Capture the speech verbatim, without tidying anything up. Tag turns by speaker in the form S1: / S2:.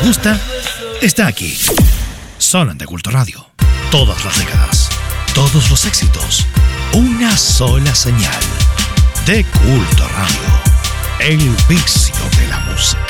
S1: gusta está aquí. Solo en De Culto Radio. Todas las décadas, todos los éxitos, una sola señal. De Culto Radio. El vicio de la música.